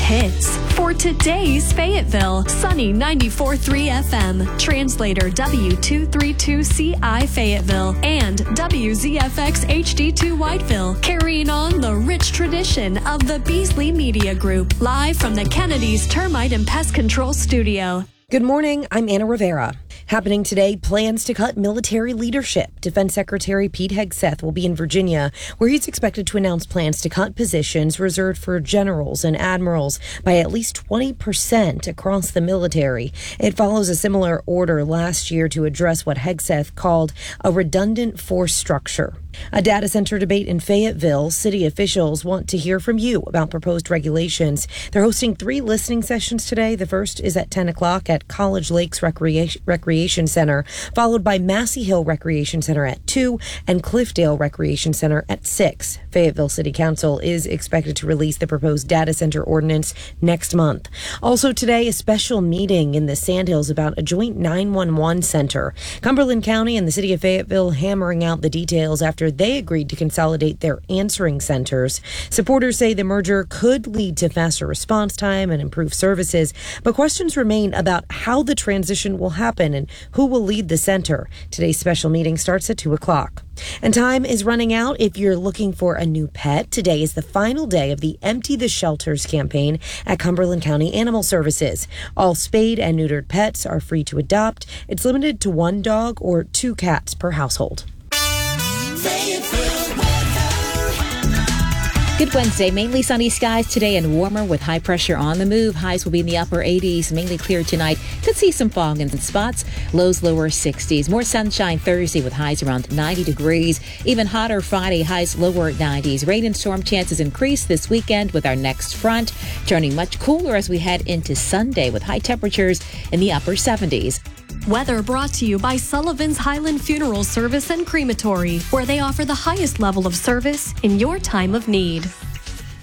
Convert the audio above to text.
hits. For today's Fayetteville, Sunny 94.3 FM, translator W232CI Fayetteville, and WZFX HD2 Whiteville, carrying on the rich tradition of the Beasley Media Group, live from the Kennedy's Termite and Pest Control Studio. Good morning, I'm Anna Rivera. Happening today, plans to cut military leadership. Defense Secretary Pete Hegseth will be in Virginia, where he's expected to announce plans to cut positions reserved for generals and admirals by at least 20% across the military. It follows a similar order last year to address what Hegseth called a redundant force structure. A data center debate in Fayetteville. City officials want to hear from you about proposed regulations. They're hosting 3 listening sessions today. The first is at 10 o'clock at College Lakes Recreation Center, followed by Massey Hill Recreation Center at 2 and Cliffdale Recreation Center at 6. Fayetteville City Council is expected to release the proposed data center ordinance next month. Also today, a special meeting in the Sandhills about a joint 911 center. Cumberland County and the city of Fayetteville hammering out the details after they agreed to consolidate their answering centers. Supporters say the merger could lead to faster response time and improved services, but questions remain about how the transition will happen and who will lead the center. Today's special meeting starts at 2 o'clock. And time is running out if you're looking for a new pet. Today is the final day of the Empty the Shelters campaign at Cumberland County Animal Services. All spayed and neutered pets are free to adopt. It's limited to 1 dog or 2 cats per household. Good Wednesday. Mainly sunny skies today and warmer with high pressure on the move. Highs will be in the upper 80s, mainly clear tonight. Could see some fog in spots. Lows lower 60s. More sunshine Thursday with highs around 90 degrees. Even hotter Friday, highs lower 90s. Rain and storm chances increase this weekend with our next front, turning much cooler as we head into Sunday with high temperatures in the upper 70s. Weather brought to you by Sullivan's Highland Funeral Service and Crematory, where they offer the highest level of service in your time of need.